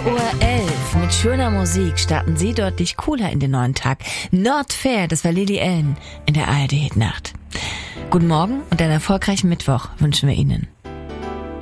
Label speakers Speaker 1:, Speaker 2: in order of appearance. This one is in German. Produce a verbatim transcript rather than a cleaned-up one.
Speaker 1: Uhr elf. Mit schöner Musik starten Sie deutlich cooler in den neuen Tag. Not Fair, das war Lily Allen in der A R D-Hit-Nacht. Guten Morgen und einen erfolgreichen Mittwoch wünschen wir Ihnen.